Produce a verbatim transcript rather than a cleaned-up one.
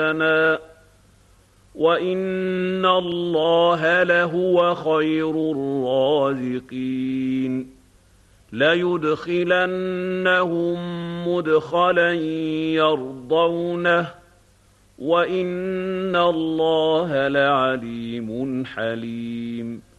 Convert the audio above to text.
لنا وَإِنَّ اللَّهَ لَهُوَ خَيْرُ الرَّازِقِينَ لَيُدْخِلَنَّهُم مُّدْخَلًا يَرْضَوْنَهُ وَإِنَّ اللَّهَ لَعَلِيمٌ حَلِيمٌ